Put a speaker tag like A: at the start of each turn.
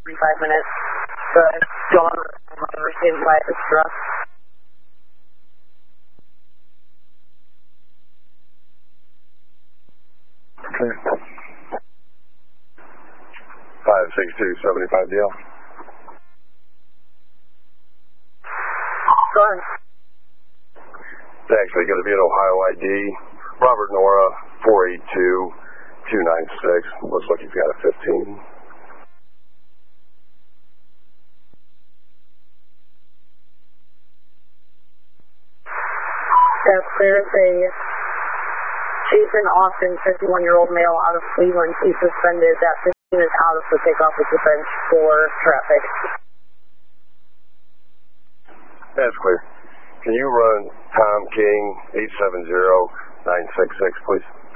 A: 5 minutes. Good. Gone. Received by the truck.
B: Okay. 56275 DL.
A: Go ahead.
B: It's actually going to be an Ohio ID. Robert Nora, 482-296. Looks like you've got a 15.
A: That's clear. Say, Jason Austin, 51-year-old male out of Cleveland. He's suspended. That 15 is out of the takeoff with the bench for traffic.
B: That's clear. Can you run Tom King 870966, please?